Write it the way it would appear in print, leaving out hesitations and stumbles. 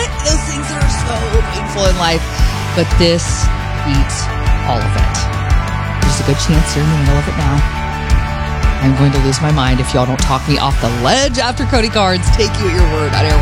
it. Those things that are so painful in life. But this beats all of it. There's a good chance you're in the middle of it now. I'm going to lose my mind if y'all don't talk me off the ledge after Cody Carnes. Take you at your word on Air